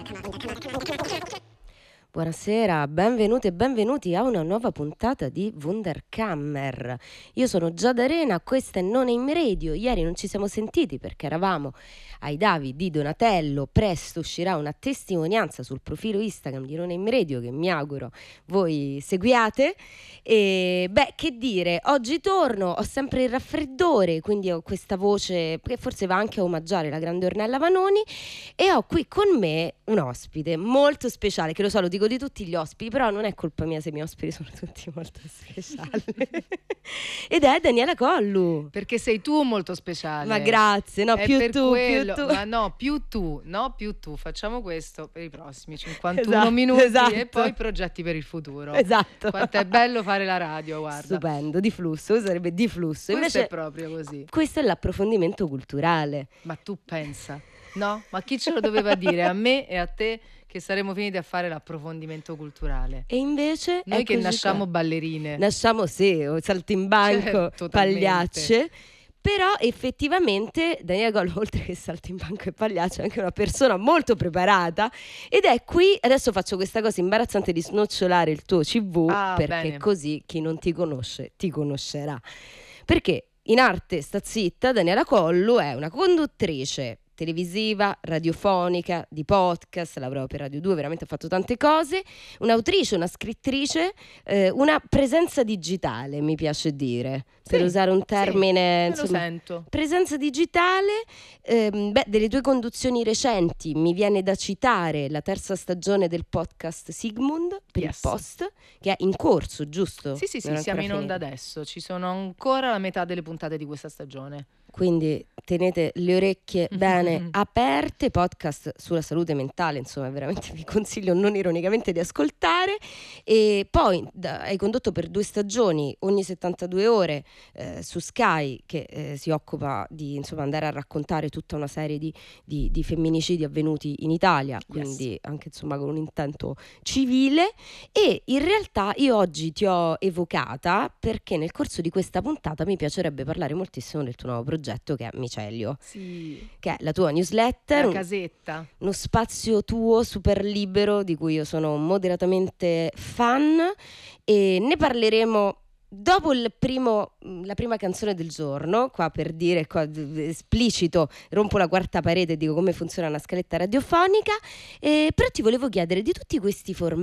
Buonasera, benvenute e benvenuti a una nuova puntata di Wunderkammer. Io sono Giada Arena, questa è Non è in Radio. Ieri non ci siamo sentiti perché eravamo ai Davi di Donatello. Presto uscirà una testimonianza sul profilo Instagram di Non è in Radio che mi auguro voi seguiate. E che dire, oggi torno, ho sempre il raffreddore, quindi ho questa voce che forse va anche a omaggiare la grande Ornella Vanoni, e ho qui con me un ospite molto speciale, che lo so, lo dico di tutti gli ospiti, però non è colpa mia se i miei ospiti sono tutti molto speciali. Ed è Daniela Collu. Perché sei tu molto speciale. Ma grazie, no, più tu, più tu. Ma no, più tu. Facciamo questo per i prossimi 51 Esatto, minuti esatto. E poi progetti per il futuro. Esatto. Quanto è bello fare la radio, guarda. Stupendo, di flusso, sarebbe di flusso. Questo Invece è proprio così. Questo è l'approfondimento culturale. Ma tu pensa, no? Ma chi ce lo doveva dire? A me e a te che saremmo finiti a fare l'approfondimento culturale. E invece noi che nasciamo ballerine. Nasciamo, sì, o saltimbanco, certo, pagliacce. Però effettivamente Daniela Collu, oltre che saltimbanco e pagliaccio, è anche una persona molto preparata, ed è qui, adesso faccio questa cosa imbarazzante di snocciolare il tuo CV, perché bene. Così chi non ti conosce ti conoscerà. Perché in arte sta zitta, Daniela Collu è una conduttrice televisiva, radiofonica, di podcast, lavora per Radio 2, veramente ha fatto tante cose, un'autrice, una scrittrice, una presenza digitale, mi piace dire, per usare un termine, insomma, lo sento. Presenza digitale. Delle tue conduzioni recenti mi viene da citare la terza stagione del podcast Sigmund per il Post, che è in corso, giusto? Sì, siamo in onda adesso, ci sono ancora la metà delle puntate di questa stagione. Quindi tenete le orecchie bene aperte, podcast sulla salute mentale, insomma veramente vi consiglio non ironicamente di ascoltare. E poi hai condotto per 2 stagioni ogni 72 ore su Sky, che si occupa di andare a raccontare tutta una serie di femminicidi avvenuti in Italia, quindi anche con un intento civile. E in realtà io oggi ti ho evocata perché nel corso di questa puntata mi piacerebbe parlare moltissimo del tuo nuovo progetto, che è Micelio, che è la tua newsletter, la casetta, uno spazio tuo super libero di cui io sono moderatamente fan, e ne parleremo dopo la prima canzone del giorno, qua per dire, esplicito, rompo la quarta parete e dico come funziona una scaletta radiofonica. Però ti volevo chiedere, di tutti questi formati